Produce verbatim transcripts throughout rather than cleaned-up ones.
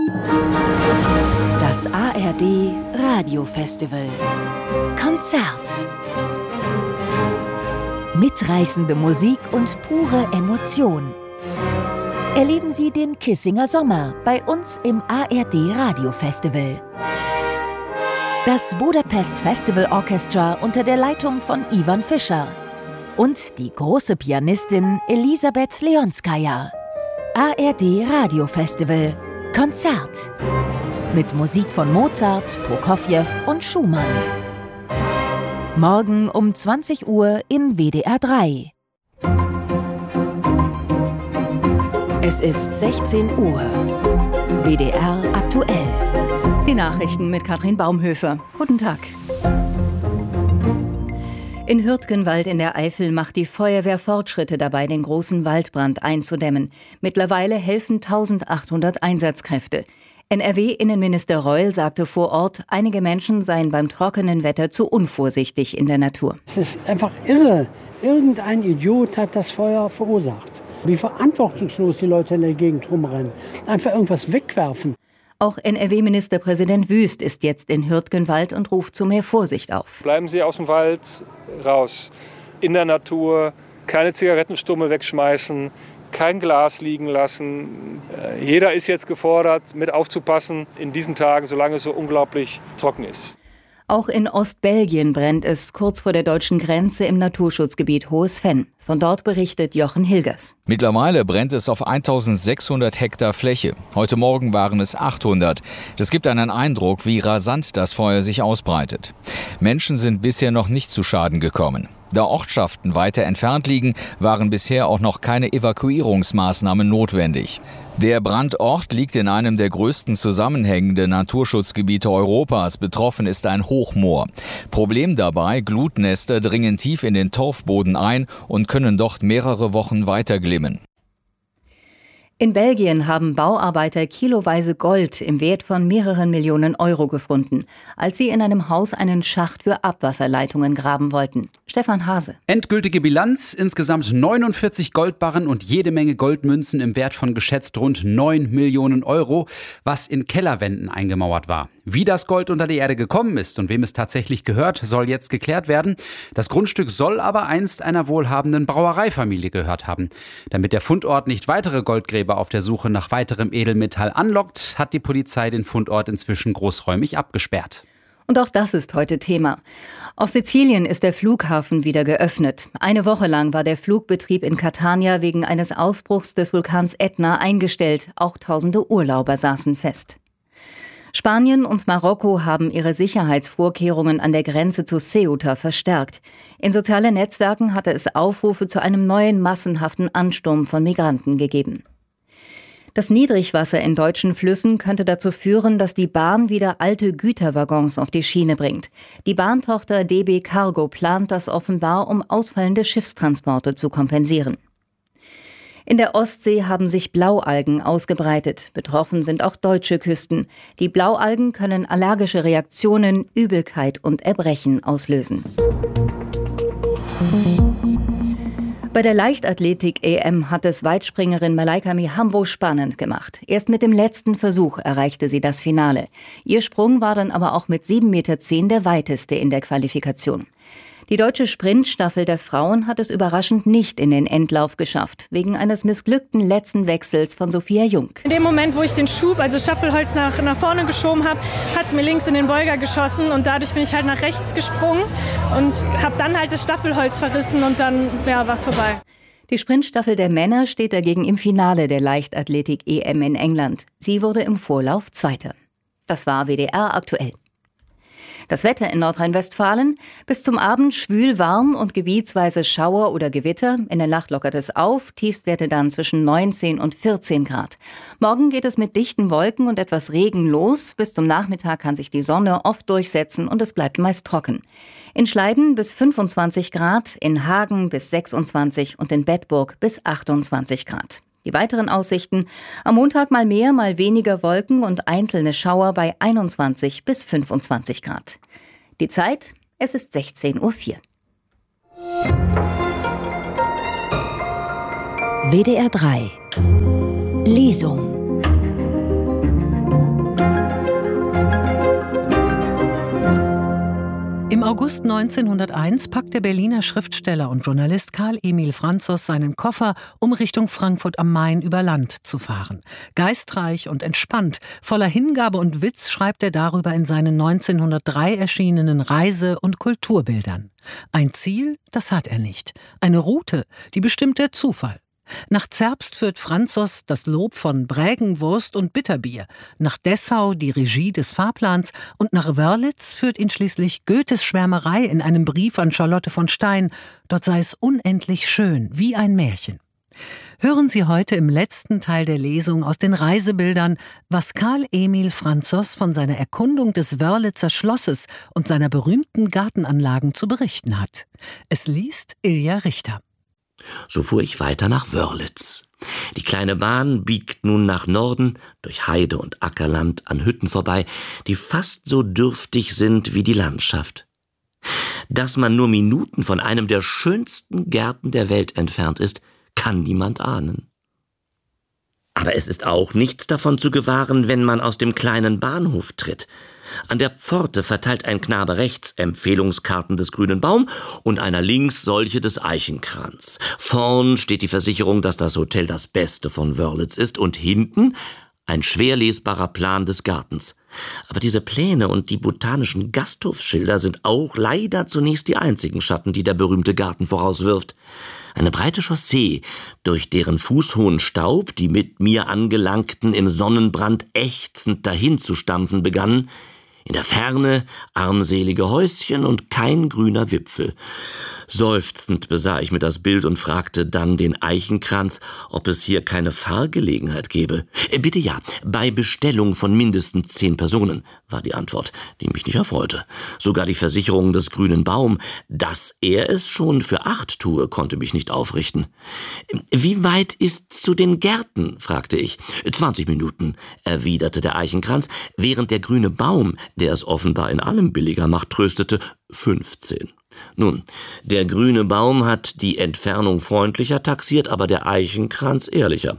Das A R D Radiofestival Konzert. Mitreißende Musik und pure Emotion. Erleben Sie den Kissinger Sommer bei uns im A R D Radiofestival. Das Budapest Festival Orchestra unter der Leitung von Ivan Fischer und die große Pianistin Elisabeth Leonskaya. A R D Radiofestival Konzert. Mit Musik von Mozart, Prokofjew und Schumann. Morgen um zwanzig Uhr in W D R drei. Es ist sechzehn Uhr. W D R aktuell. Die Nachrichten mit Katrin Baumhöfer. Guten Tag. In Hürtgenwald in der Eifel macht die Feuerwehr Fortschritte dabei, den großen Waldbrand einzudämmen. Mittlerweile helfen eintausendachthundert Einsatzkräfte. N R W-Innenminister Reul sagte vor Ort, einige Menschen seien beim trockenen Wetter zu unvorsichtig in der Natur. Es ist einfach irre. Irgendein Idiot hat das Feuer verursacht. Wie verantwortungslos die Leute in der Gegend rumrennen. Einfach irgendwas wegwerfen. Auch N R W-Ministerpräsident Wüst ist jetzt in Hürtgenwald und ruft zu mehr Vorsicht auf. Bleiben Sie aus dem Wald raus, in der Natur, keine Zigarettenstummel wegschmeißen, kein Glas liegen lassen. Jeder ist jetzt gefordert, mit aufzupassen in diesen Tagen, solange es so unglaublich trocken ist. Auch in Ostbelgien brennt es kurz vor der deutschen Grenze im Naturschutzgebiet Hohes Venn. Von dort berichtet Jochen Hilgers. Mittlerweile brennt es auf eintausendsechshundert Hektar Fläche. Heute Morgen waren es achthundert. Das gibt einen Eindruck, wie rasant das Feuer sich ausbreitet. Menschen sind bisher noch nicht zu Schaden gekommen. Da Ortschaften weiter entfernt liegen, waren bisher auch noch keine Evakuierungsmaßnahmen notwendig. Der Brandort liegt in einem der größten zusammenhängenden Naturschutzgebiete Europas. Betroffen ist ein Hochmoor. Problem dabei, Glutnester dringen tief in den Torfboden ein und können dort mehrere Wochen weiter glimmen. In Belgien haben Bauarbeiter kiloweise Gold im Wert von mehreren Millionen Euro gefunden, als sie in einem Haus einen Schacht für Abwasserleitungen graben wollten. Stefan Hase. Endgültige Bilanz: insgesamt neunundvierzig Goldbarren und jede Menge Goldmünzen im Wert von geschätzt rund neun Millionen Euro, was in Kellerwänden eingemauert war. Wie das Gold unter die Erde gekommen ist und wem es tatsächlich gehört, soll jetzt geklärt werden. Das Grundstück soll aber einst einer wohlhabenden Brauereifamilie gehört haben. Damit der Fundort nicht weitere Goldgräber auf der Suche nach weiterem Edelmetall anlockt, hat die Polizei den Fundort inzwischen großräumig abgesperrt. Und auch das ist heute Thema. Auf Sizilien ist der Flughafen wieder geöffnet. Eine Woche lang war der Flugbetrieb in Catania wegen eines Ausbruchs des Vulkans Ätna eingestellt. Auch tausende Urlauber saßen fest. Spanien und Marokko haben ihre Sicherheitsvorkehrungen an der Grenze zu Ceuta verstärkt. In sozialen Netzwerken hatte es Aufrufe zu einem neuen massenhaften Ansturm von Migranten gegeben. Das Niedrigwasser in deutschen Flüssen könnte dazu führen, dass die Bahn wieder alte Güterwaggons auf die Schiene bringt. Die Bahntochter D B Cargo plant das offenbar, um ausfallende Schiffstransporte zu kompensieren. In der Ostsee haben sich Blaualgen ausgebreitet. Betroffen sind auch deutsche Küsten. Die Blaualgen können allergische Reaktionen, Übelkeit und Erbrechen auslösen. Bei der Leichtathletik-E M hat es Weitspringerin Malaika Mihambo spannend gemacht. Erst mit dem letzten Versuch erreichte sie das Finale. Ihr Sprung war dann aber auch mit sieben Komma zehn Meter der weiteste in der Qualifikation. Die deutsche Sprintstaffel der Frauen hat es überraschend nicht in den Endlauf geschafft, wegen eines missglückten letzten Wechsels von Sophia Jung. In dem Moment, wo ich den Schub, also Staffelholz nach, nach vorne geschoben habe, hat es mir links in den Beuger geschossen und dadurch bin ich halt nach rechts gesprungen und habe dann halt das Staffelholz verrissen und dann ja, war es vorbei. Die Sprintstaffel der Männer steht dagegen im Finale der Leichtathletik-E M in England. Sie wurde im Vorlauf Zweite. Das war W D R aktuell. Das Wetter in Nordrhein-Westfalen: bis zum Abend schwül warm und gebietsweise Schauer oder Gewitter. In der Nacht lockert es auf, Tiefstwerte dann zwischen neunzehn und vierzehn Grad. Morgen geht es mit dichten Wolken und etwas Regen los. Bis zum Nachmittag kann sich die Sonne oft durchsetzen und es bleibt meist trocken. In Schleiden bis fünfundzwanzig Grad, in Hagen bis sechsundzwanzig und in Bedburg bis achtundzwanzig Grad. Die weiteren Aussichten: am Montag mal mehr, mal weniger Wolken und einzelne Schauer bei einundzwanzig bis fünfundzwanzig Grad. Die Zeit: es ist sechzehn Uhr vier. W D R drei Lesung. August neunzehnhunderteins packt der Berliner Schriftsteller und Journalist Karl Emil Franzos seinen Koffer, um Richtung Frankfurt am Main über Land zu fahren. Geistreich und entspannt, voller Hingabe und Witz schreibt er darüber in seinen neunzehnhundertdrei erschienenen Reise- und Kulturbildern. Ein Ziel, das hat er nicht. Eine Route, die bestimmt der Zufall. Nach Zerbst führt Franzos das Lob von Brägenwurst und Bitterbier, nach Dessau die Regie des Fahrplans und nach Wörlitz führt ihn schließlich Goethes Schwärmerei in einem Brief an Charlotte von Stein. Dort sei es unendlich schön, wie ein Märchen. Hören Sie heute im letzten Teil der Lesung aus den Reisebildern, was Karl Emil Franzos von seiner Erkundung des Wörlitzer Schlosses und seiner berühmten Gartenanlagen zu berichten hat. Es liest Ilja Richter. So fuhr ich weiter nach Wörlitz. Die kleine Bahn biegt nun nach Norden, durch Heide und Ackerland an Hütten vorbei, die fast so dürftig sind wie die Landschaft. Dass man nur Minuten von einem der schönsten Gärten der Welt entfernt ist, kann niemand ahnen. Aber es ist auch nichts davon zu gewahren, wenn man aus dem kleinen Bahnhof tritt. An der Pforte verteilt ein Knabe rechts Empfehlungskarten des Grünen Baum und einer links solche des Eichenkranz. Vorn steht die Versicherung, dass das Hotel das Beste von Wörlitz ist und hinten ein schwer lesbarer Plan des Gartens. Aber diese Pläne und die botanischen Gasthofsschilder sind auch leider zunächst die einzigen Schatten, die der berühmte Garten vorauswirft. Eine breite Chaussee, durch deren fußhohen Staub die mit mir Angelangten im Sonnenbrand ächzend dahinzustampfen begannen. In der Ferne armselige Häuschen und kein grüner Wipfel. Seufzend besah ich mir das Bild und fragte dann den Eichenkranz, ob es hier keine Fahrgelegenheit gäbe. Äh, bitte ja, bei Bestellung von mindestens zehn Personen, war die Antwort, die mich nicht erfreute. Sogar die Versicherung des Grünen Baum, dass er es schon für acht tue, konnte mich nicht aufrichten. Wie weit ist's zu den Gärten, fragte ich. Zwanzig Minuten, erwiderte der Eichenkranz, während der Grüne Baum, der es offenbar in allem billiger macht, tröstete, fünfzehn. Nun, der Grüne Baum hat die Entfernung freundlicher taxiert, aber der Eichenkranz ehrlicher.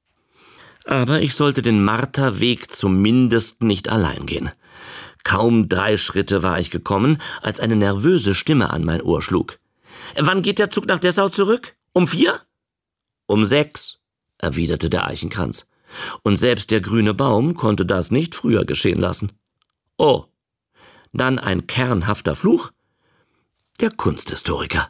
Aber ich sollte den Marterweg zumindest nicht allein gehen. Kaum drei Schritte war ich gekommen, als eine nervöse Stimme an mein Ohr schlug. »Wann geht der Zug nach Dessau zurück? Um vier?« »Um sechs«, erwiderte der Eichenkranz. Und selbst der Grüne Baum konnte das nicht früher geschehen lassen. Oh, dann ein kernhafter Fluch? Der Kunsthistoriker.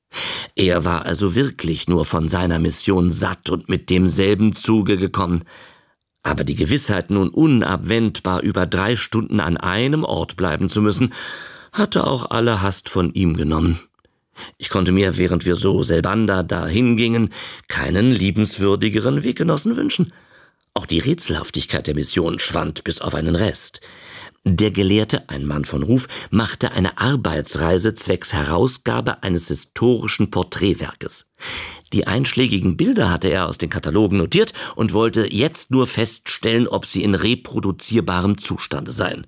Er war also wirklich nur von seiner Mission satt und mit demselben Zuge gekommen. Aber die Gewissheit, nun unabwendbar über drei Stunden an einem Ort bleiben zu müssen, hatte auch alle Hast von ihm genommen. Ich konnte mir, während wir so selbander dahin gingen, keinen liebenswürdigeren Weggenossen wünschen. Auch die Rätselhaftigkeit der Mission schwand bis auf einen Rest. Der Gelehrte, ein Mann von Ruf, machte eine Arbeitsreise zwecks Herausgabe eines historischen Porträtwerkes. Die einschlägigen Bilder hatte er aus den Katalogen notiert und wollte jetzt nur feststellen, ob sie in reproduzierbarem Zustande seien.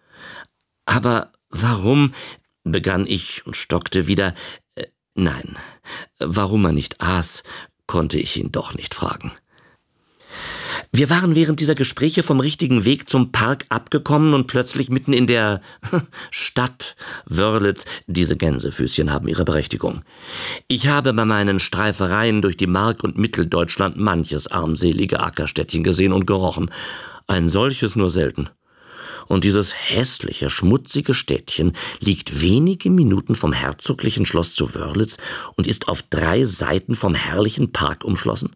Aber warum, begann ich und stockte wieder, äh, nein, warum er nicht aß, konnte ich ihn doch nicht fragen. Wir waren während dieser Gespräche vom richtigen Weg zum Park abgekommen und plötzlich mitten in der Stadt Wörlitz. Diese Gänsefüßchen haben ihre Berechtigung. Ich habe bei meinen Streifereien durch die Mark- und Mitteldeutschland manches armselige Ackerstädtchen gesehen und gerochen. Ein solches nur selten. Und dieses hässliche, schmutzige Städtchen liegt wenige Minuten vom herzoglichen Schloss zu Wörlitz und ist auf drei Seiten vom herrlichen Park umschlossen.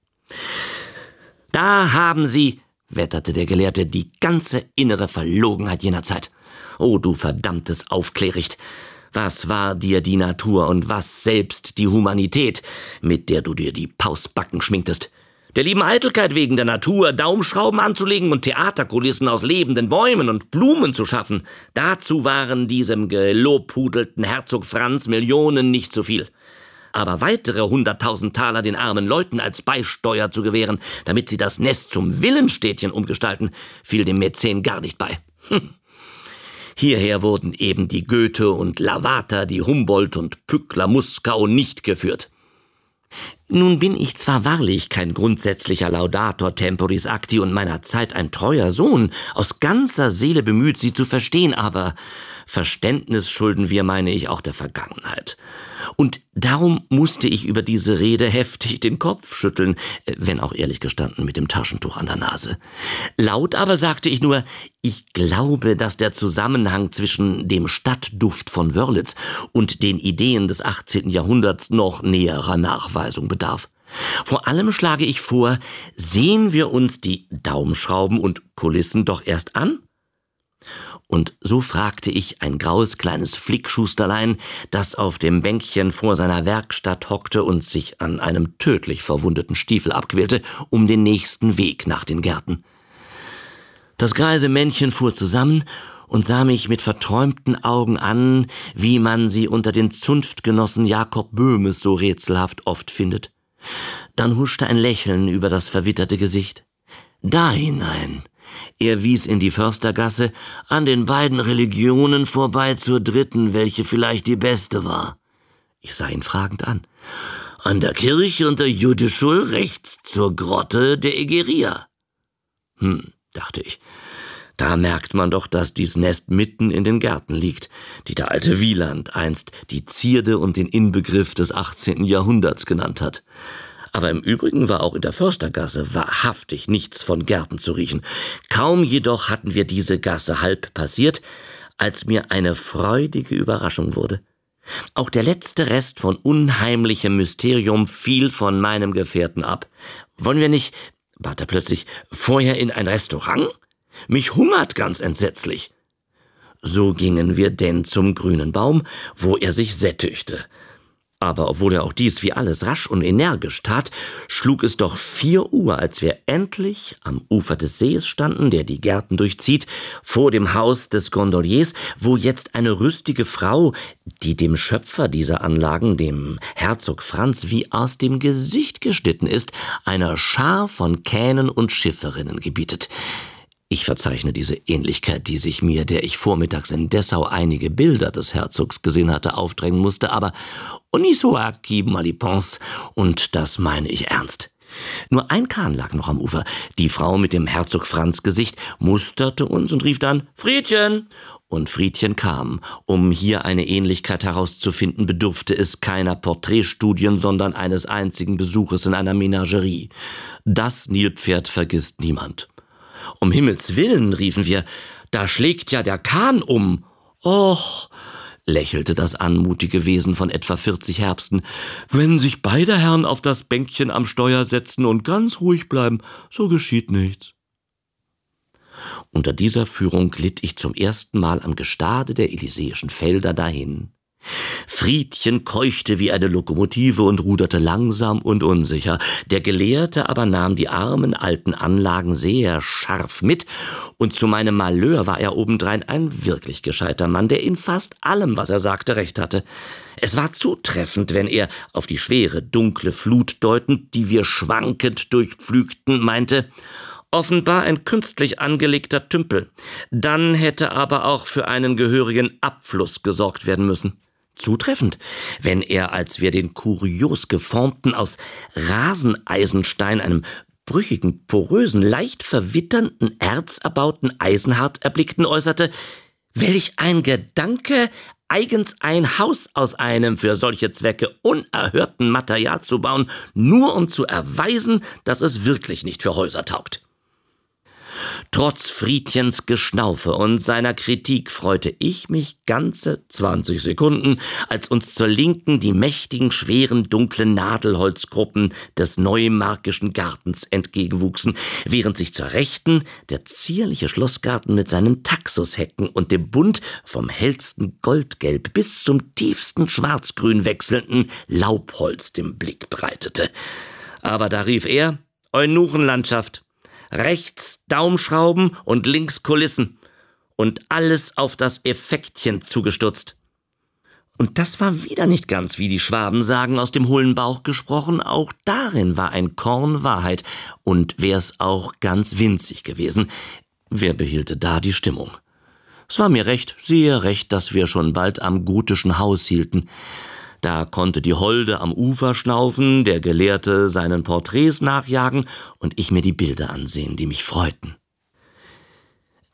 »Da haben Sie«, wetterte der Gelehrte, »die ganze innere Verlogenheit jener Zeit. Oh, du verdammtes Aufkläricht! Was war dir die Natur und was selbst die Humanität, mit der du dir die Pausbacken schminktest? Der lieben Eitelkeit wegen der Natur Daumenschrauben anzulegen und Theaterkulissen aus lebenden Bäumen und Blumen zu schaffen, dazu waren diesem gelobhudelten Herzog Franz Millionen nicht zu viel. Aber weitere hunderttausend Taler den armen Leuten als Beisteuer zu gewähren, damit sie das Nest zum Villenstädtchen umgestalten, fiel dem Mäzen gar nicht bei. Hm. Hierher wurden eben die Goethe und Lavater, die Humboldt und Pückler Muskau nicht geführt. Nun bin ich zwar wahrlich kein grundsätzlicher Laudator temporis acti und meiner Zeit ein treuer Sohn, aus ganzer Seele bemüht, sie zu verstehen, aber Verständnis schulden wir, meine ich, auch der Vergangenheit. Und darum musste ich über diese Rede heftig den Kopf schütteln, wenn auch ehrlich gestanden mit dem Taschentuch an der Nase. Laut aber sagte ich nur, ich glaube, dass der Zusammenhang zwischen dem Stadtduft von Wörlitz und den Ideen des achtzehnten Jahrhunderts noch näherer Nachweisung bedarf. Vor allem schlage ich vor, sehen wir uns die Daumenschrauben und Kulissen doch erst an? Und so fragte ich ein graues kleines Flickschusterlein, das auf dem Bänkchen vor seiner Werkstatt hockte und sich an einem tödlich verwundeten Stiefel abquälte, um den nächsten Weg nach den Gärten. Das greise Männchen fuhr zusammen und sah mich mit verträumten Augen an, wie man sie unter den Zunftgenossen Jakob Böhmes so rätselhaft oft findet. Dann huschte ein Lächeln über das verwitterte Gesicht. Da hinein. Er wies in die Förstergasse, an den beiden Religionen vorbei zur dritten, welche vielleicht die beste war. Ich sah ihn fragend an. An der Kirche und der Jüdischul rechts zur Grotte der Egeria. Hm, dachte ich. Da merkt man doch, dass dies Nest mitten in den Gärten liegt, die der alte Wieland einst die Zierde und den Inbegriff des achtzehnten Jahrhunderts genannt hat. Aber im Übrigen war auch in der Förstergasse wahrhaftig nichts von Gärten zu riechen. Kaum jedoch hatten wir diese Gasse halb passiert, als mir eine freudige Überraschung wurde. Auch der letzte Rest von unheimlichem Mysterium fiel von meinem Gefährten ab. Wollen wir nicht, bat er plötzlich, vorher in ein Restaurant? Mich hungert ganz entsetzlich. So gingen wir denn zum grünen Baum, wo er sich sättigte. Aber obwohl er auch dies wie alles rasch und energisch tat, schlug es doch vier Uhr, als wir endlich am Ufer des Sees standen, der die Gärten durchzieht, vor dem Haus des Gondoliers, wo jetzt eine rüstige Frau, die dem Schöpfer dieser Anlagen, dem Herzog Franz, wie aus dem Gesicht geschnitten ist, einer Schar von Kähnen und Schifferinnen gebietet. Ich verzeichne diese Ähnlichkeit, die sich mir, der ich vormittags in Dessau einige Bilder des Herzogs gesehen hatte, aufdrängen musste, aber on y soit qui mal y pense, und das meine ich ernst. Nur ein Kahn lag noch am Ufer. Die Frau mit dem Herzog Franz Gesicht musterte uns und rief dann »Friedchen!« Und Friedchen kam. Um hier eine Ähnlichkeit herauszufinden, bedurfte es keiner Porträtstudien, sondern eines einzigen Besuches in einer Menagerie. Das Nilpferd vergisst niemand. »Um Himmels Willen«, riefen wir, »da schlägt ja der Kahn um.« »Och«, lächelte das anmutige Wesen von etwa vierzig Herbsten, »wenn sich beide Herren auf das Bänkchen am Steuer setzen und ganz ruhig bleiben, so geschieht nichts.« Unter dieser Führung glitt ich zum ersten Mal am Gestade der Elysäischen Felder dahin. Friedchen keuchte wie eine Lokomotive und ruderte langsam und unsicher. Der Gelehrte aber nahm die armen alten Anlagen sehr scharf mit, und zu meinem Malheur war er obendrein ein wirklich gescheiter Mann, der in fast allem, was er sagte, recht hatte. Es war zutreffend, wenn er, auf die schwere, dunkle Flut deutend, die wir schwankend durchpflügten, meinte, offenbar ein künstlich angelegter Tümpel. Dann hätte aber auch für einen gehörigen Abfluss gesorgt werden müssen. Zutreffend, wenn er, als wir den kurios geformten, aus Raseneisenstein, einem brüchigen, porösen, leicht verwitternden, Erz erbauten Eisenhart erblickten, äußerte, welch ein Gedanke, eigens ein Haus aus einem für solche Zwecke unerhörten Material zu bauen, nur um zu erweisen, dass es wirklich nicht für Häuser taugt. Trotz Friedchens Geschnaufe und seiner Kritik freute ich mich ganze zwanzig Sekunden, als uns zur Linken die mächtigen, schweren, dunklen Nadelholzgruppen des Neumarkischen Gartens entgegenwuchsen, während sich zur Rechten der zierliche Schlossgarten mit seinen Taxushecken und dem bunt vom hellsten Goldgelb bis zum tiefsten Schwarzgrün wechselnden Laubholz dem Blick breitete. Aber da rief er, Eunuchenlandschaft, rechts Daumenschrauben und links Kulissen und alles auf das Effektchen zugestutzt. Und das war wieder nicht ganz, wie die Schwaben sagen, aus dem hohlen Bauch gesprochen. Auch darin war ein Korn Wahrheit. Und wär's auch ganz winzig gewesen, wer behielte da die Stimmung? Es war mir recht, sehr recht, dass wir schon bald am gutischen Haus hielten. Da konnte die Holde am Ufer schnaufen, der Gelehrte seinen Porträts nachjagen und ich mir die Bilder ansehen, die mich freuten.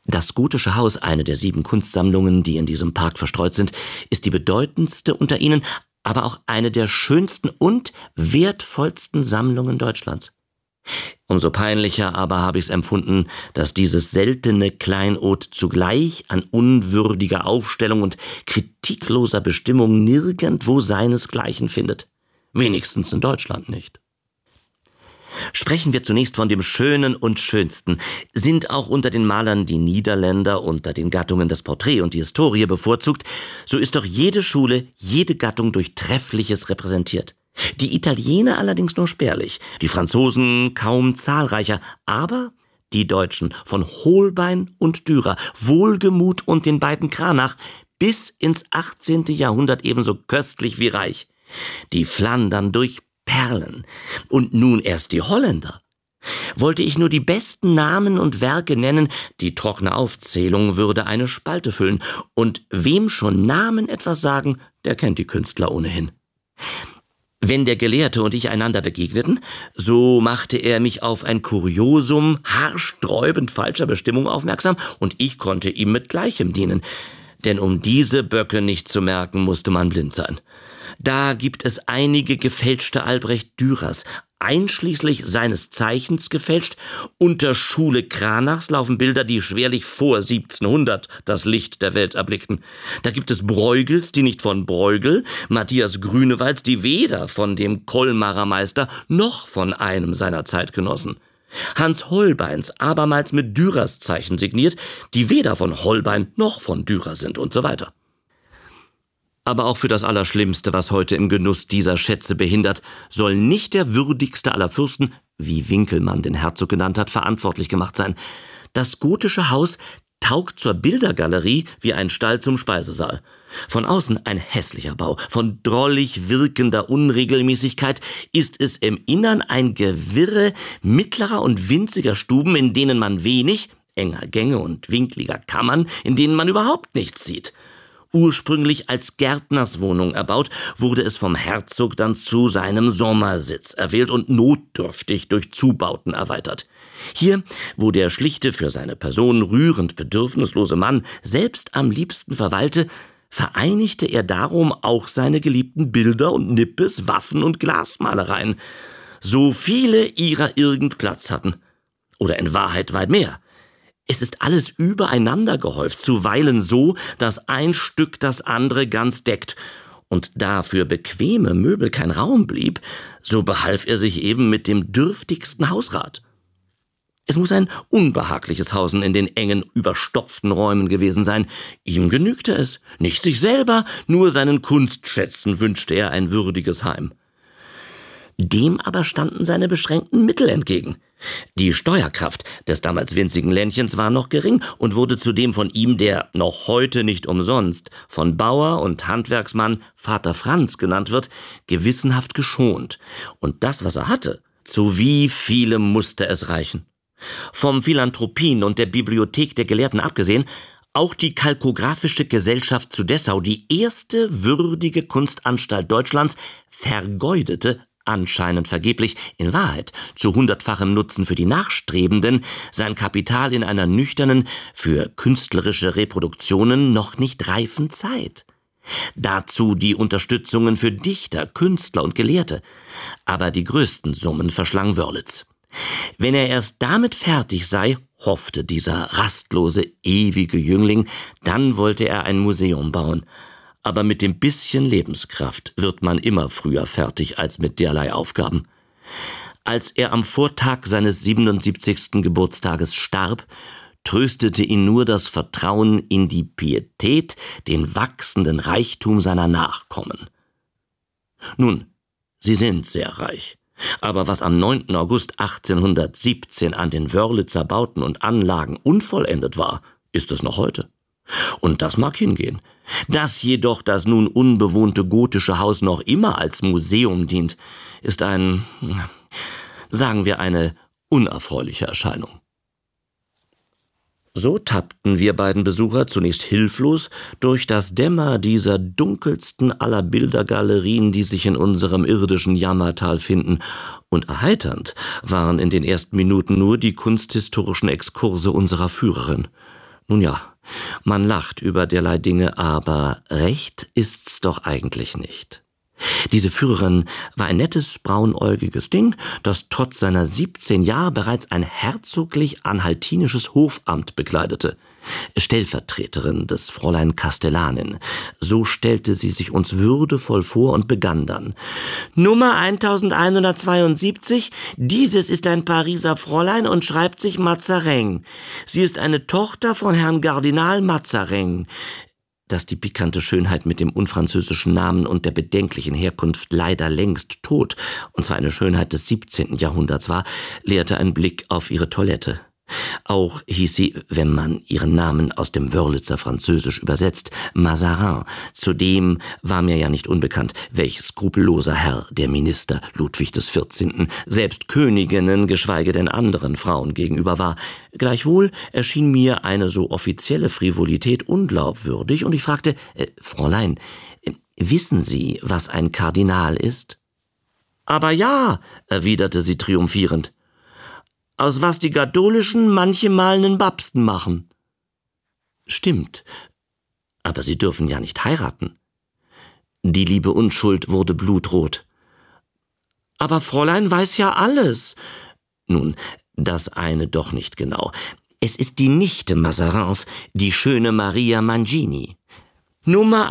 Das Gotische Haus, eine der sieben Kunstsammlungen, die in diesem Park verstreut sind, ist die bedeutendste unter ihnen, aber auch eine der schönsten und wertvollsten Sammlungen Deutschlands. Umso peinlicher aber habe ich es empfunden, dass dieses seltene Kleinod zugleich an unwürdiger Aufstellung und kritikloser Bestimmung nirgendwo seinesgleichen findet. Wenigstens in Deutschland nicht. Sprechen wir zunächst von dem Schönen und Schönsten. Sind auch unter den Malern die Niederländer unter den Gattungen das Porträt und die Historie bevorzugt, so ist doch jede Schule, jede Gattung durch Treffliches repräsentiert. Die Italiener allerdings nur spärlich, die Franzosen kaum zahlreicher, aber die Deutschen von Holbein und Dürer, Wohlgemuth und den beiden Cranach bis ins achtzehnte Jahrhundert ebenso köstlich wie reich. Die Flandern durch Perlen. Und nun erst die Holländer. Wollte ich nur die besten Namen und Werke nennen, die trockene Aufzählung würde eine Spalte füllen. Und wem schon Namen etwas sagen, der kennt die Künstler ohnehin. Wenn der Gelehrte und ich einander begegneten, so machte er mich auf ein Kuriosum haarsträubend falscher Bestimmung aufmerksam, und ich konnte ihm mit Gleichem dienen. Denn um diese Böcke nicht zu merken, musste man blind sein. Da gibt es einige gefälschte Albrecht Dürers, einschließlich seines Zeichens gefälscht. Unter Schule Cranachs laufen Bilder, die schwerlich vor siebzehnhundert das Licht der Welt erblickten. Da gibt es Bruegels, die nicht von Bruegel, Matthias Grünewalds, die weder von dem Kolmarer Meister noch von einem seiner Zeitgenossen. Hans Holbeins, abermals mit Dürers Zeichen signiert, die weder von Holbein noch von Dürer sind und so weiter. Aber auch für das Allerschlimmste, was heute im Genuss dieser Schätze behindert, soll nicht der würdigste aller Fürsten, wie Winkelmann den Herzog genannt hat, verantwortlich gemacht sein. Das Gotische Haus taugt zur Bildergalerie wie ein Stall zum Speisesaal. Von außen ein hässlicher Bau, von drollig wirkender Unregelmäßigkeit ist es im Innern ein Gewirre mittlerer und winziger Stuben, in denen man wenig, enger Gänge und winkliger Kammern, in denen man überhaupt nichts sieht. Ursprünglich als Gärtnerswohnung erbaut, wurde es vom Herzog dann zu seinem Sommersitz erwählt und notdürftig durch Zubauten erweitert. Hier, wo der schlichte, für seine Person rührend bedürfnislose Mann selbst am liebsten verweilte, vereinigte er darum auch seine geliebten Bilder und Nippes, Waffen und Glasmalereien, so viele ihrer irgend Platz hatten. Oder in Wahrheit weit mehr. Es ist alles übereinander gehäuft, zuweilen so, dass ein Stück das andere ganz deckt. Und da für bequeme Möbel kein Raum blieb, so behalf er sich eben mit dem dürftigsten Hausrat. Es muss ein unbehagliches Hausen in den engen, überstopften Räumen gewesen sein. Ihm genügte es. Nicht sich selber, nur seinen Kunstschätzen wünschte er ein würdiges Heim. Dem aber standen seine beschränkten Mittel entgegen. Die Steuerkraft des damals winzigen Ländchens war noch gering und wurde zudem von ihm, der noch heute nicht umsonst von Bauer und Handwerksmann Vater Franz genannt wird, gewissenhaft geschont. Und das, was er hatte, zu wie vielem musste es reichen. Vom Philanthropien und der Bibliothek der Gelehrten abgesehen, auch die Kalkographische Gesellschaft zu Dessau, die erste würdige Kunstanstalt Deutschlands, vergeudete, anscheinend vergeblich, in Wahrheit zu hundertfachem Nutzen für die Nachstrebenden, sein Kapital in einer nüchternen, für künstlerische Reproduktionen noch nicht reifen Zeit. Dazu die Unterstützungen für Dichter, Künstler und Gelehrte. Aber die größten Summen verschlang Wörlitz. Wenn er erst damit fertig sei, hoffte dieser rastlose, ewige Jüngling, dann wollte er ein Museum bauen. Aber mit dem bisschen Lebenskraft wird man immer früher fertig als mit derlei Aufgaben. Als er am Vortag seines siebenundsiebzigsten Geburtstages starb, tröstete ihn nur das Vertrauen in die Pietät, den wachsenden Reichtum seiner Nachkommen. Nun, sie sind sehr reich. Aber was am neunten August achtzehnhundertsiebzehn an den Wörlitzer Bauten und Anlagen unvollendet war, ist es noch heute. Und das mag hingehen. Dass jedoch das nun unbewohnte gotische Haus noch immer als Museum dient, ist ein, sagen wir, eine unerfreuliche Erscheinung. So tappten wir beiden Besucher zunächst hilflos durch das Dämmer dieser dunkelsten aller Bildergalerien, die sich in unserem irdischen Jammertal finden, und erheiternd waren in den ersten Minuten nur die kunsthistorischen Exkurse unserer Führerin. Nun ja, man lacht über derlei Dinge, aber recht ist's doch eigentlich nicht. Diese Führerin war ein nettes, braunäugiges Ding, das trotz seiner siebzehn Jahre bereits ein herzoglich-anhaltinisches Hofamt bekleidete. Stellvertreterin des Fräulein Castellanin. So stellte sie sich uns würdevoll vor und begann dann. Nummer elfhundertzweiundsiebzig, dieses ist ein Pariser Fräulein und schreibt sich Mazareng. Sie ist eine Tochter von Herrn Kardinal Mazareng. Dass die pikante Schönheit mit dem unfranzösischen Namen und der bedenklichen Herkunft leider längst tot, und zwar eine Schönheit des siebzehnten Jahrhunderts war, lehrte ein Blick auf ihre Toilette. Auch hieß sie, wenn man ihren Namen aus dem Wörlitzer Französisch übersetzt, Mazarin. Zudem war mir ja nicht unbekannt, welch skrupelloser Herr der Minister Ludwig des vierzehnten selbst Königinnen, geschweige denn anderen Frauen gegenüber war. Gleichwohl erschien mir eine so offizielle Frivolität unglaubwürdig, und ich fragte, äh, Fräulein, äh, wissen Sie, was ein Kardinal ist? Aber ja, erwiderte sie triumphierend. Aus was die Katholischen manchemal nen Babsten machen. Stimmt, aber sie dürfen ja nicht heiraten. Die liebe Unschuld wurde blutrot. Aber Fräulein weiß ja alles. Nun, das eine doch nicht genau. Es ist die Nichte Mazarins, die schöne Maria Mangini. Nummer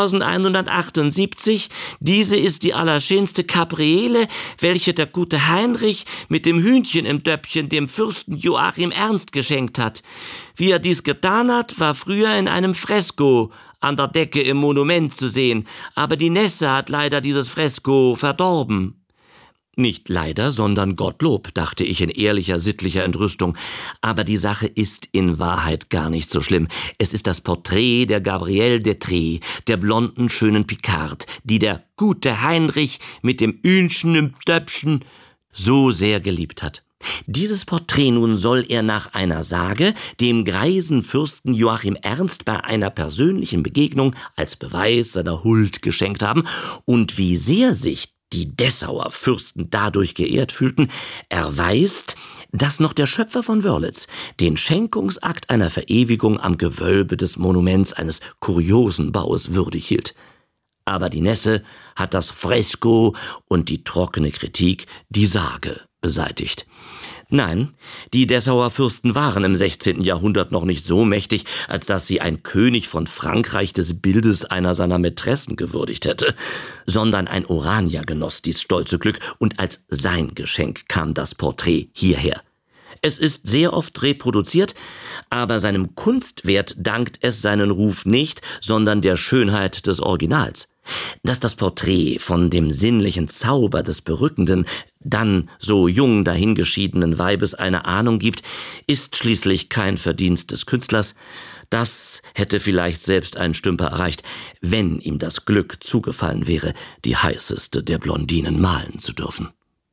elfhundertachtundsiebzig, diese ist die allerschönste Gabriele, welche der gute Heinrich mit dem Hühnchen im Döppchen dem Fürsten Joachim Ernst geschenkt hat. Wie er dies getan hat, war früher in einem Fresko an der Decke im Monument zu sehen, aber die Nässe hat leider dieses Fresko verdorben. Nicht leider, sondern Gottlob, dachte ich in ehrlicher, sittlicher Entrüstung. Aber die Sache ist in Wahrheit gar nicht so schlimm. Es ist das Porträt der Gabrielle d'Etrées, der blonden, schönen Picard, die der gute Heinrich mit dem Hühnchen im Döppchen so sehr geliebt hat. Dieses Porträt nun soll er nach einer Sage dem greisen Fürsten Joachim Ernst bei einer persönlichen Begegnung als Beweis seiner Huld geschenkt haben, und wie sehr sich die Dessauer Fürsten dadurch geehrt fühlten, erweist, dass noch der Schöpfer von Wörlitz den Schenkungsakt einer Verewigung am Gewölbe des Monuments eines kuriosen Baues würdig hielt. Aber die Nässe hat das Fresko und die trockene Kritik die Sage beseitigt. Nein, die Dessauer Fürsten waren im sechzehnten Jahrhundert noch nicht so mächtig, als dass sie ein König von Frankreich des Bildes einer seiner Mätressen gewürdigt hätte, sondern ein Oranier genoss dies stolze Glück, und als sein Geschenk kam das Porträt hierher. Es ist sehr oft reproduziert, aber seinem Kunstwert dankt es seinen Ruf nicht, sondern der Schönheit des Originals. Dass das Porträt von dem sinnlichen Zauber des berückenden, dann so jung dahingeschiedenen Weibes eine Ahnung gibt, ist schließlich kein Verdienst des Künstlers. Das hätte vielleicht selbst ein Stümper erreicht, wenn ihm das Glück zugefallen wäre, die heißeste der Blondinen malen zu dürfen.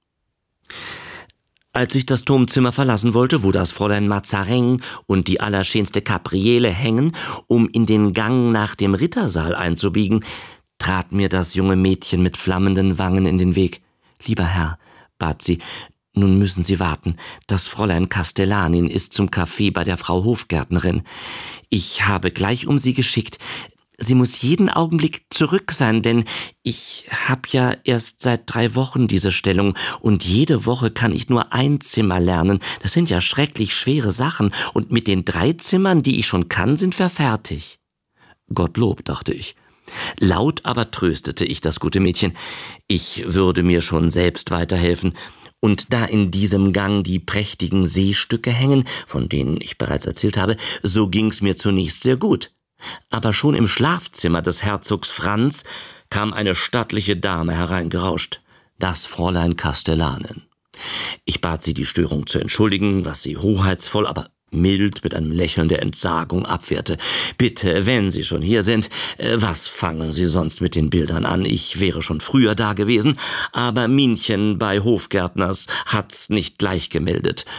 Als ich das Turmzimmer verlassen wollte, wo das Fräulein Mazareng und die allerschönste Gabriele hängen, um in den Gang nach dem Rittersaal einzubiegen, trat mir das junge Mädchen mit flammenden Wangen in den Weg. »Lieber Herr«, bat sie, »nun müssen Sie warten. Das Fräulein Castellanin ist zum Kaffee bei der Frau Hofgärtnerin. Ich habe gleich um sie geschickt. Sie muss jeden Augenblick zurück sein, denn ich habe ja erst seit drei Wochen diese Stellung, und jede Woche kann ich nur ein Zimmer lernen. Das sind ja schrecklich schwere Sachen, und mit den drei Zimmern, die ich schon kann, sind wir fertig.« Gottlob, dachte ich. Laut aber tröstete ich das gute Mädchen. Ich würde mir schon selbst weiterhelfen. Und da in diesem Gang die prächtigen Seestücke hängen, von denen ich bereits erzählt habe, so ging's mir zunächst sehr gut. Aber schon im Schlafzimmer des Herzogs Franz kam eine stattliche Dame hereingerauscht, das Fräulein Castellanin. Ich bat sie, die Störung zu entschuldigen, was sie hoheitsvoll, aber mild mit einem Lächeln der Entsagung abwehrte. »Bitte, wenn Sie schon hier sind, was fangen Sie sonst mit den Bildern an? Ich wäre schon früher da gewesen, aber Minchen bei Hofgärtners hat's nicht gleich gemeldet.«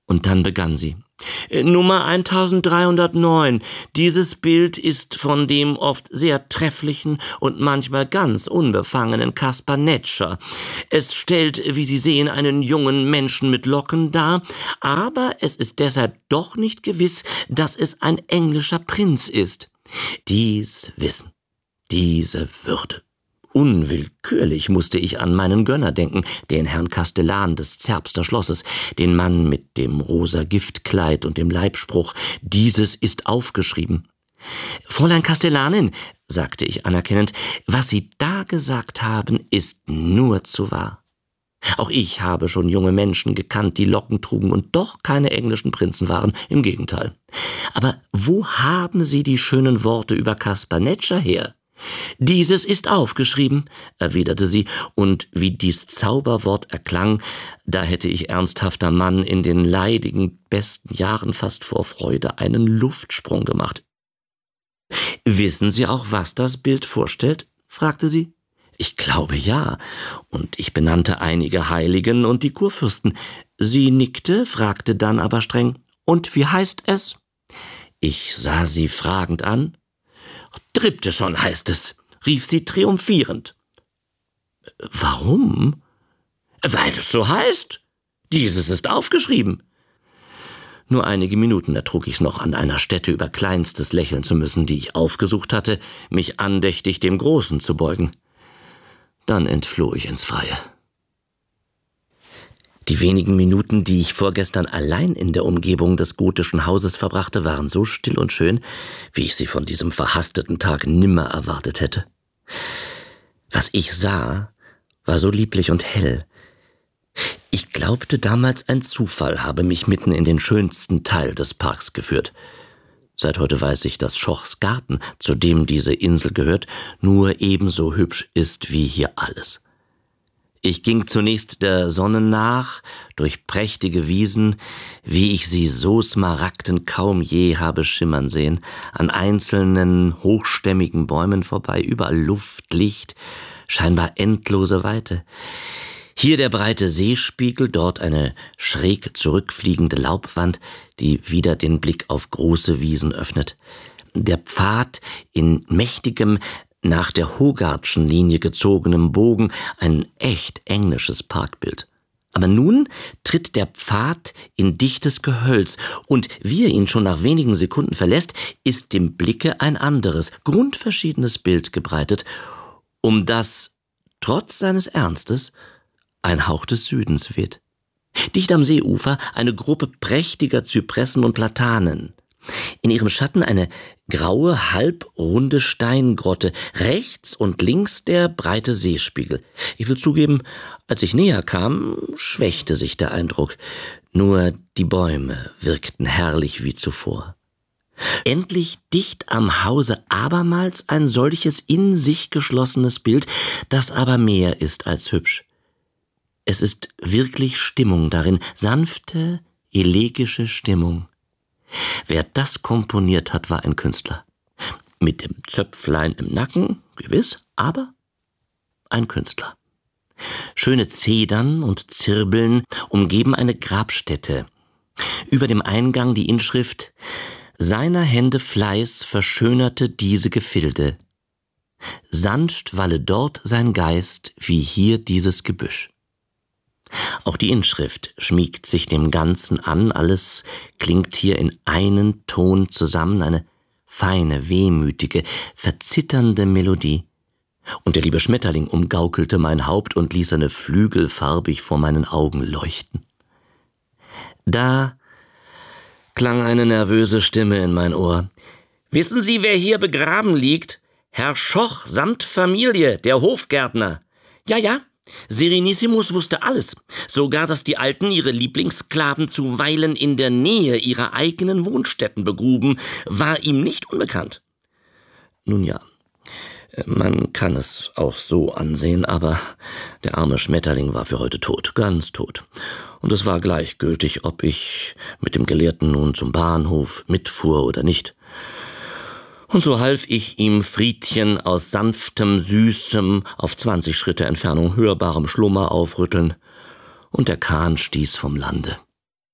Und dann begann sie. Nummer eintausenddreihundertneun. Dieses Bild ist von dem oft sehr trefflichen und manchmal ganz unbefangenen Caspar Netscher. Es stellt, wie Sie sehen, einen jungen Menschen mit Locken dar, aber es ist deshalb doch nicht gewiss, dass es ein englischer Prinz ist. Dies Wissen, diese Würde. Unwillkürlich musste ich an meinen Gönner denken, den Herrn Kastellan des Zerbster Schlosses, den Mann mit dem rosa Giftkleid und dem Leibspruch, dieses ist aufgeschrieben. »Fräulein Kastellanin«, sagte ich anerkennend, »was Sie da gesagt haben, ist nur zu wahr. Auch ich habe schon junge Menschen gekannt, die Locken trugen und doch keine englischen Prinzen waren, im Gegenteil. Aber wo haben Sie die schönen Worte über Caspar Netscher her?« »Dieses ist aufgeschrieben«, erwiderte sie, und wie dies Zauberwort erklang, da hätte ich ernsthafter Mann in den leidigen besten Jahren fast vor Freude einen Luftsprung gemacht. »Wissen Sie auch, was das Bild vorstellt?« fragte sie. »Ich glaube ja, und ich benannte einige Heiligen und die Kurfürsten.« Sie nickte, fragte dann aber streng, »Und wie heißt es?« Ich sah sie fragend an. »Tripte schon, heißt es«, rief sie triumphierend. »Warum?« »Weil es so heißt. Dieses ist aufgeschrieben.« Nur einige Minuten ertrug ich's noch, an einer Stätte über Kleinstes lächeln zu müssen, die ich aufgesucht hatte, mich andächtig dem Großen zu beugen. Dann entfloh ich ins Freie. Die wenigen Minuten, die ich vorgestern allein in der Umgebung des gotischen Hauses verbrachte, waren so still und schön, wie ich sie von diesem verhasteten Tag nimmer erwartet hätte. Was ich sah, war so lieblich und hell. Ich glaubte damals, ein Zufall habe mich mitten in den schönsten Teil des Parks geführt. Seit heute weiß ich, dass Schochs Garten, zu dem diese Insel gehört, nur ebenso hübsch ist wie hier alles. Ich ging zunächst der Sonne nach, durch prächtige Wiesen, wie ich sie so smaragden kaum je habe schimmern sehen, an einzelnen, hochstämmigen Bäumen vorbei, überall Luft, Licht, scheinbar endlose Weite. Hier der breite Seespiegel, dort eine schräg zurückfliegende Laubwand, die wieder den Blick auf große Wiesen öffnet. Der Pfad in mächtigem, nach der Hogarthschen Linie gezogenem Bogen, ein echt englisches Parkbild. Aber nun tritt der Pfad in dichtes Gehölz, und wie er ihn schon nach wenigen Sekunden verlässt, ist dem Blicke ein anderes, grundverschiedenes Bild gebreitet, um das, trotz seines Ernstes, ein Hauch des Südens weht. Dicht am Seeufer eine Gruppe prächtiger Zypressen und Platanen. In ihrem Schatten eine graue, halbrunde Steingrotte, rechts und links der breite Seespiegel. Ich will zugeben, als ich näher kam, schwächte sich der Eindruck. Nur die Bäume wirkten herrlich wie zuvor. Endlich dicht am Hause abermals ein solches in sich geschlossenes Bild, das aber mehr ist als hübsch. Es ist wirklich Stimmung darin, sanfte, elegische Stimmung. Wer das komponiert hat, war ein Künstler. Mit dem Zöpflein im Nacken, gewiss, aber ein Künstler. Schöne Zedern und Zirbeln umgeben eine Grabstätte. Über dem Eingang die Inschrift: »Seiner Hände Fleiß verschönerte diese Gefilde. Sanft walle dort sein Geist, wie hier dieses Gebüsch.« Auch die Inschrift schmiegt sich dem Ganzen an, alles klingt hier in einen Ton zusammen, eine feine, wehmütige, verzitternde Melodie. Und der liebe Schmetterling umgaukelte mein Haupt und ließ seine Flügel farbig vor meinen Augen leuchten. Da klang eine nervöse Stimme in mein Ohr. »Wissen Sie, wer hier begraben liegt? Herr Schoch samt Familie, der Hofgärtner.« »Ja, ja. Serenissimus wusste alles, sogar, dass die Alten ihre Lieblingssklaven zuweilen in der Nähe ihrer eigenen Wohnstätten begruben, war ihm nicht unbekannt.« Nun ja, man kann es auch so ansehen, aber der arme Schmetterling war für heute tot, ganz tot. Und es war gleichgültig, ob ich mit dem Gelehrten nun zum Bahnhof mitfuhr oder nicht. Und so half ich ihm Friedchen aus sanftem, süßem, auf zwanzig Schritte Entfernung hörbarem Schlummer aufrütteln, und der Kahn stieß vom Lande.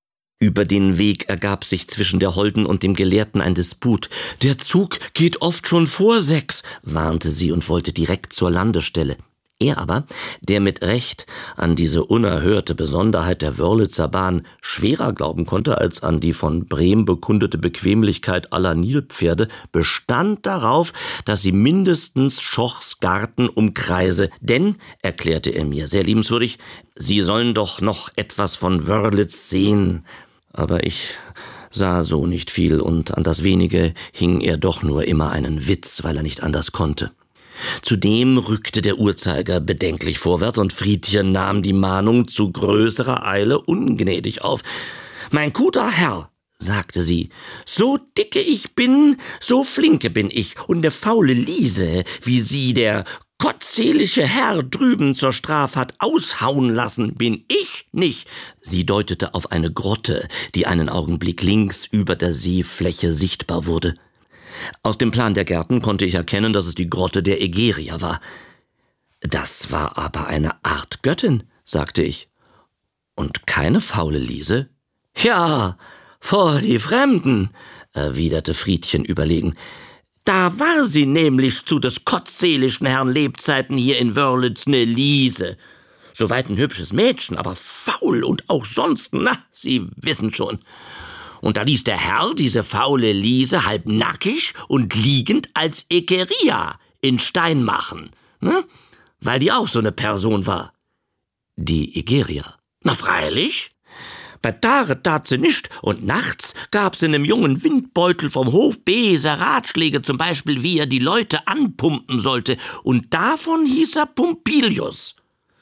Über den Weg ergab sich zwischen der Holden und dem Gelehrten ein Disput. »Der Zug geht oft schon vor sechs«, warnte sie und wollte direkt zur Landestelle. Er aber, der mit Recht an diese unerhörte Besonderheit der Wörlitzer Bahn schwerer glauben konnte als an die von Brehm bekundete Bequemlichkeit aller Nilpferde, bestand darauf, dass sie mindestens Schochs Garten umkreise. Denn, erklärte er mir sehr liebenswürdig, sie sollen doch noch etwas von Wörlitz sehen. Aber ich sah so nicht viel, und an das wenige hing er doch nur immer einen Witz, weil er nicht anders konnte. Zudem rückte der Uhrzeiger bedenklich vorwärts, und Friedchen nahm die Mahnung zu größerer Eile ungnädig auf. »Mein guter Herr«, sagte sie, »so dicke ich bin, so flinke bin ich, und ne faule Liese, wie sie der gottselige Herr drüben zur Straf hat aushauen lassen, bin ich nicht.« Sie deutete auf eine Grotte, die einen Augenblick links über der Seefläche sichtbar wurde. Aus dem Plan der Gärten konnte ich erkennen, dass es die Grotte der Egerier war. »Das war aber eine Art Göttin«, sagte ich. »Und keine faule Liese?« »Ja, vor die Fremden«, erwiderte Friedchen überlegen. »Da war sie nämlich zu des gottseligsten Herrn Lebzeiten hier in Wörlitz ne Liese. Soweit ein hübsches Mädchen, aber faul und auch sonst, na, Sie wissen schon. Und da ließ der Herr diese faule Liese halb nackig und liegend als Egeria in Stein machen, ne? Weil die auch so eine Person war.« »Die Egeria?« »Na freilich. Bei Tage tat sie nicht, und nachts gab sie einem jungen Windbeutel vom Hof Beser Ratschläge, zum Beispiel, wie er die Leute anpumpen sollte, und davon hieß er Pompilius.«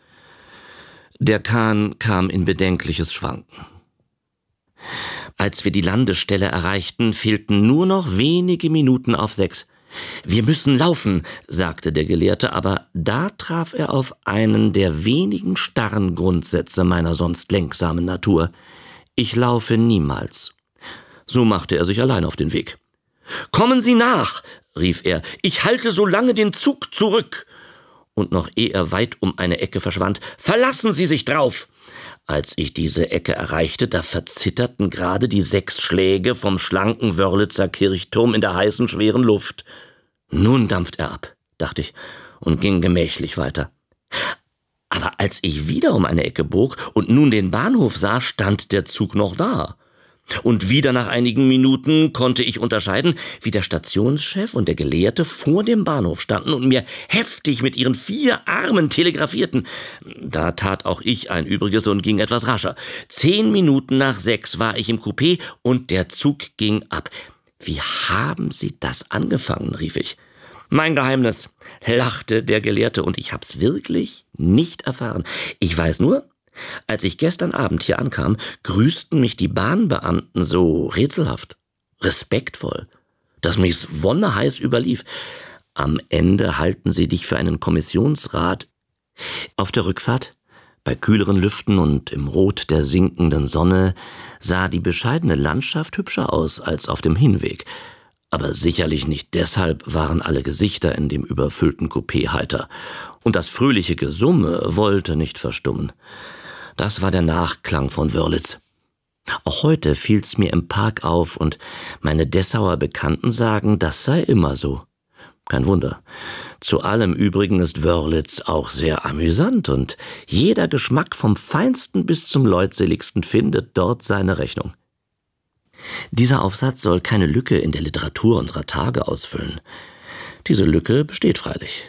Der Kahn kam in bedenkliches Schwanken. Als wir die Landestelle erreichten, fehlten nur noch wenige Minuten auf sechs. »Wir müssen laufen«, sagte der Gelehrte, aber da traf er auf einen der wenigen starren Grundsätze meiner sonst lenksamen Natur. Ich laufe niemals. So machte er sich allein auf den Weg. »Kommen Sie nach«, rief er, »ich halte so lange den Zug zurück.« Und noch ehe er weit um eine Ecke verschwand, »Verlassen Sie sich drauf!« Als ich diese Ecke erreichte, da verzitterten gerade die sechs Schläge vom schlanken Wörlitzer Kirchturm in der heißen, schweren Luft. »Nun dampft er ab«, dachte ich und ging gemächlich weiter. Aber als ich wieder um eine Ecke bog und nun den Bahnhof sah, stand der Zug noch da. Und wieder nach einigen Minuten konnte ich unterscheiden, wie der Stationschef und der Gelehrte vor dem Bahnhof standen und mir heftig mit ihren vier Armen telegrafierten. Da tat auch ich ein Übriges und ging etwas rascher. Zehn Minuten nach sechs war ich im Coupé und der Zug ging ab. »Wie haben Sie das angefangen?«, rief ich. »Mein Geheimnis«, lachte der Gelehrte, und ich hab's wirklich nicht erfahren. Ich weiß nur, als ich gestern Abend hier ankam, grüßten mich die Bahnbeamten so rätselhaft, respektvoll, dass mich's wonneheiß überlief. Am Ende halten sie dich für einen Kommissionsrat. Auf der Rückfahrt, bei kühleren Lüften und im Rot der sinkenden Sonne, sah die bescheidene Landschaft hübscher aus als auf dem Hinweg. Aber sicherlich nicht deshalb waren alle Gesichter in dem überfüllten Coupé heiter. Und das fröhliche Gesumme wollte nicht verstummen. Das war der Nachklang von Wörlitz. Auch heute fiel's mir im Park auf, und meine Dessauer Bekannten sagen, das sei immer so. Kein Wunder. Zu allem Übrigen ist Wörlitz auch sehr amüsant, und jeder Geschmack vom Feinsten bis zum Leutseligsten findet dort seine Rechnung. Dieser Aufsatz soll keine Lücke in der Literatur unserer Tage ausfüllen. Diese Lücke besteht freilich.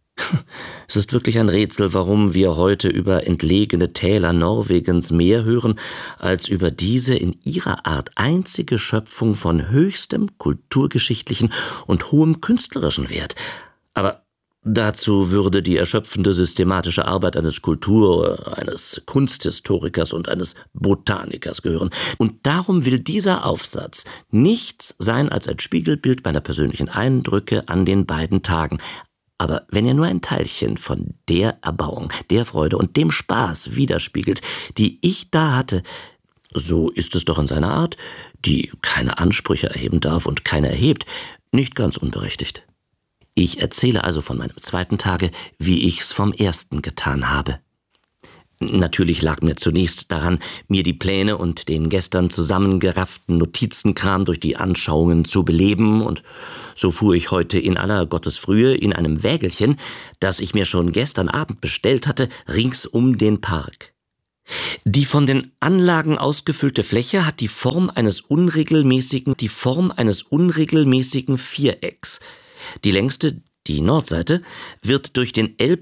Es ist wirklich ein Rätsel, warum wir heute über entlegene Täler Norwegens mehr hören, als über diese in ihrer Art einzige Schöpfung von höchstem kulturgeschichtlichen und hohem künstlerischen Wert. Aber dazu würde die erschöpfende systematische Arbeit eines Kultur-, eines Kunsthistorikers und eines Botanikers gehören. Und darum will dieser Aufsatz nichts sein als ein Spiegelbild meiner persönlichen Eindrücke an den beiden Tagen. Aber wenn er nur ein Teilchen von der Erbauung, der Freude und dem Spaß widerspiegelt, die ich da hatte, so ist es doch in seiner Art, die keine Ansprüche erheben darf und keiner erhebt, nicht ganz unberechtigt. Ich erzähle also von meinem zweiten Tage, wie ich's vom ersten getan habe. Natürlich lag mir zunächst daran, mir die Pläne und den gestern zusammengerafften Notizenkram durch die Anschauungen zu beleben, und so fuhr ich heute in aller Gottesfrühe in einem Wägelchen, das ich mir schon gestern Abend bestellt hatte, rings um den Park. Die von den Anlagen ausgefüllte Fläche hat die Form eines unregelmäßigen, die Form eines unregelmäßigen Vierecks. Die längste, die Nordseite, wird durch den